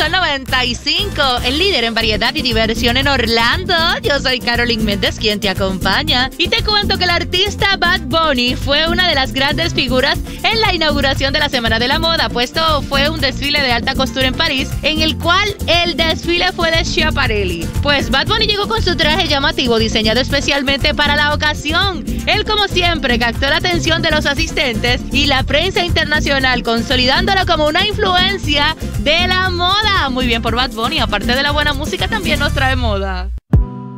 Sol 95, el líder en variedad y diversión en Orlando. Yo soy Carolyn Méndez, quien te acompaña. Y te cuento que el artista Bad Bunny fue una de las grandes figuras en la inauguración de la Semana de la Moda, puesto fue un desfile de alta costura en París, en el cual el desfile fue de Schiaparelli. Pues Bad Bunny llegó con su traje llamativo, diseñado especialmente para la ocasión. Él, como siempre, captó la atención de los asistentes y la prensa internacional, consolidándolo como una influencia de la moda. Muy bien por Bad Bunny, aparte de la buena música, también nos trae moda.